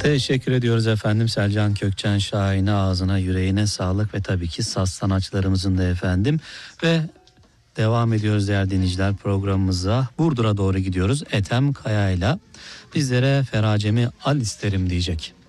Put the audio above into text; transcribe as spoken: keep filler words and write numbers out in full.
Teşekkür ediyoruz efendim Selcan Kökçen Şahin'e, ağzına yüreğine sağlık ve tabii ki saz sanatçılarımızın da efendim. Ve devam ediyoruz değerli dinleyiciler programımıza. Burdur'a doğru gidiyoruz. Ethem Kaya'yla bizlere Feracemi al isterim diyecek.